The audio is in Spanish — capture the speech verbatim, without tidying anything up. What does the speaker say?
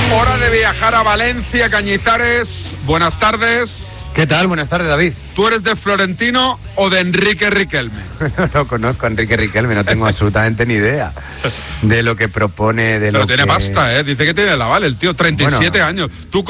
Hora de viajar a Valencia, Cañizares. Buenas tardes. ¿Qué tal? Buenas tardes, David. ¿Tú eres de Florentino o de Enrique Riquelme? No conozco a Enrique Riquelme, no tengo absolutamente ni idea de lo que propone, de Pero lo tiene que... pasta, ¿eh? Dice que tiene el aval, el tío, treinta y siete Bueno, años. ¿Tú